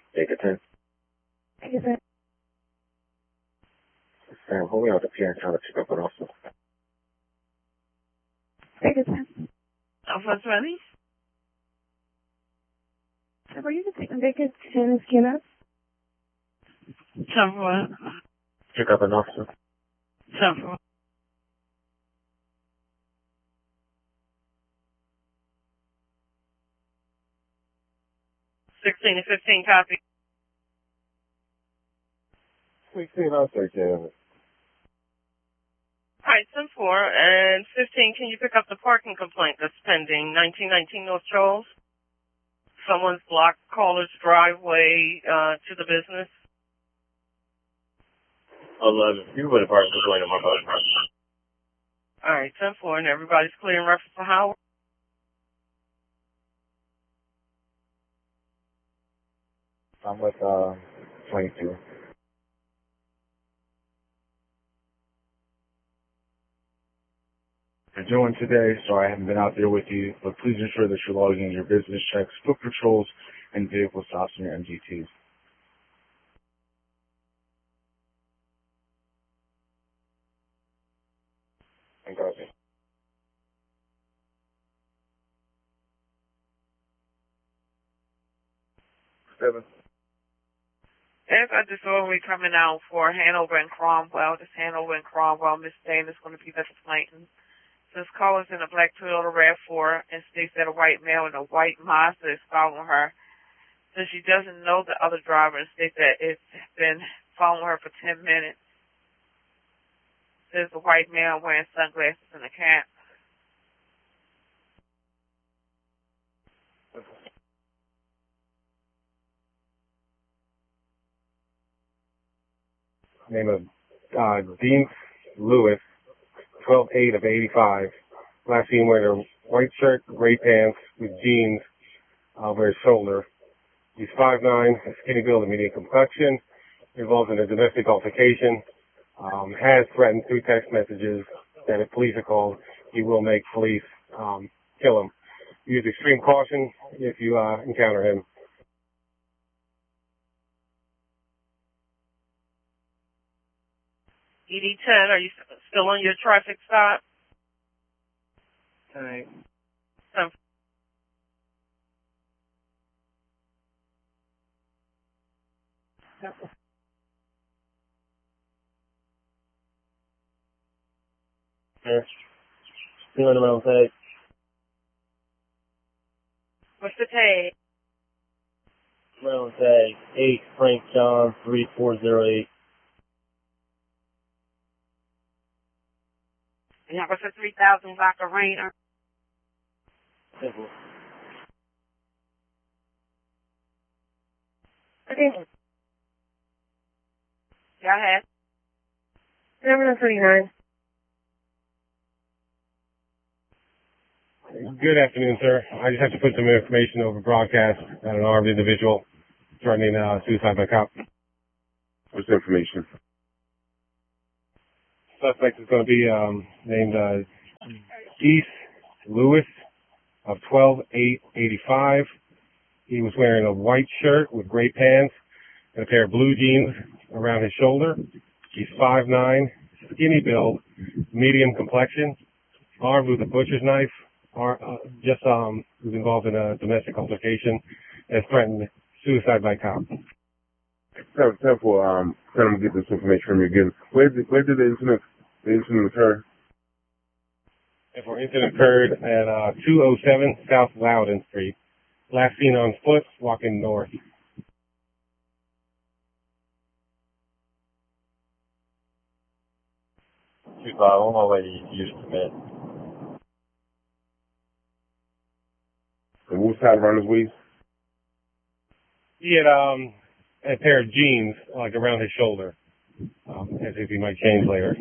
Take a 10. Take a 10. Sam, hold me out the pier and try to pick up an officer. Take a 10. Alpha 20. Are you take a 10 skin up? 10 for what? Pick up an officer. 10 for what? $16 to $15 copy. 16, I'll take care of it. Alright, 10-4 and 15. Can you pick up the parking complaint that's pending? 1919 North Charles. Someone's blocked caller's driveway to the business. 11. You would have parked the complaint on my body. Alright, 10-4 and everybody's clear in reference to Howard. I'm with 22. You're doing today, so I haven't been out there with you, but please ensure that you're logging in your business checks, foot patrols, and vehicle stops in your MGTs. And go ahead. 7. As I disorderly coming out for Hanover and Cromwell, this Hanover and Cromwell, Miss Dana is going to be the complainant. This caller's in a black Toyota RAV4 and states that a white male in a white Mazda is following her. So she doesn't know the other driver and states that it's been following her for 10 minutes. There's a white male wearing sunglasses and a cap. Name of Dean Lewis, 12/8 of 85. Last seen wearing a white shirt, gray pants with jeans over his shoulder. He's 5'9", skinny build, and medium complexion. Involved in a domestic altercation. Has threatened through text messages that if police are called, he will make police kill him. Use extreme caution if you encounter him. ED10, are you still on your traffic stop? All right. Sure. Feeling around tag. What's the tag? Around tag 8 Frank John 3408. Yeah, what's the 3000 Vodka Rainer? Simple. Okay. Go ahead. Number 39. Good afternoon, sir. I just have to put some information over broadcast that an armed individual threatening suicide by cop. What's the information? Suspect is going to be named Dean Lewis of 12/8/85. He was wearing a white shirt with gray pants and a pair of blue jeans around his shoulder. He's 5'9", skinny build, medium complexion, armed with a butcher's knife. Was involved in a domestic altercation and threatened suicide by cop. Temple, tell him to get this information from you again. Where did the incident occur? The incident occurred at 207 South Loudon Street. Last seen on foot, walking north. On my way to use permit. And what side around his waist? He had a pair of jeans like around his shoulder, as if he might change later.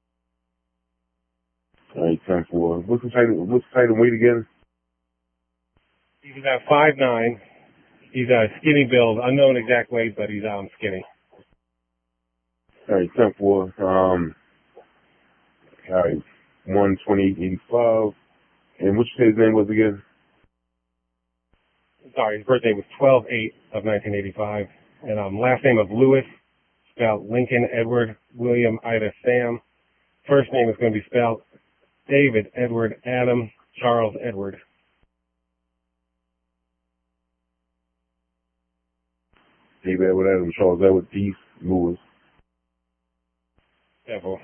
All right, 10-4. What's the height and weight again? He's about 5'9". He's a skinny build, unknown exact weight, but he's skinny. All right, 10-4. All right, 1/28/85. And what you say his name was again? Sorry, his birthday was 12/8 of 1985. And last name of Lewis, spelled Lincoln Edward William Ida Sam. First name is going to be spelled David Edward Adam Charles Edward. David Edward Adam Charles Edward Dees Lewis. Devil.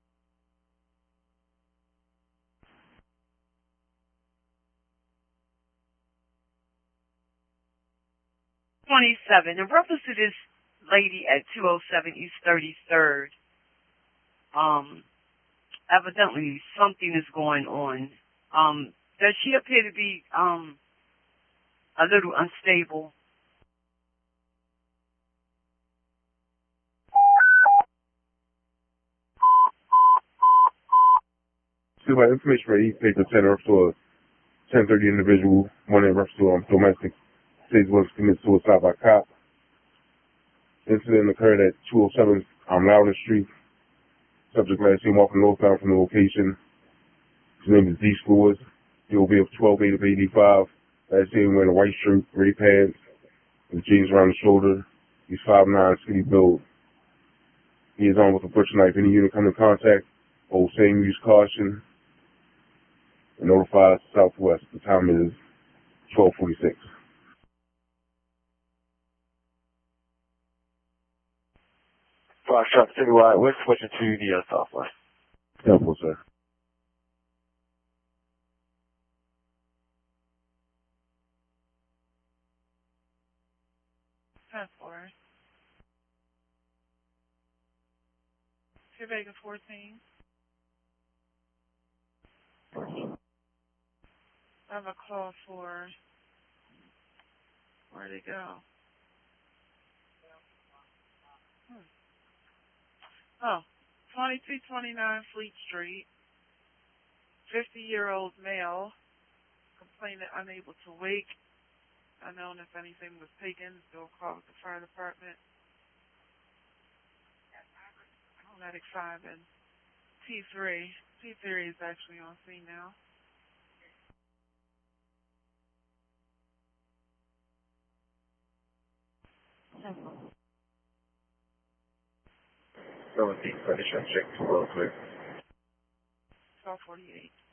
In reference to this lady at 207 East 33rd, evidently something is going on. Does she appear to be a little unstable? See my information for East Paper Center to a 1030 individual, one in reference to domestic states was committed suicide by cop. Incident occurred at 207 Louder Street. Subject last seen walking northbound from the location. His name is Dees Lewis. He will be of 12/8 of 85. Last seen wearing a white shirt, gray pants, with jeans around the shoulder. He's 5'9", skinny build. He is armed with a butcher knife. Any unit come in contact, hold same use caution. And notify Southwest. The time is 12:46. Foxtrot Citywide, we're switching to the Southwest. Helpful, sir. That's for Vega 14. I have a call for, where'd it go? Oh, 2229 Fleet Street. 50-year-old male complaining unable to wake. Unknown if anything was taken. Still call with the fire department. Medic 5 and T3. T3 is actually on scene now. Northeast, finish on check 206. 1248.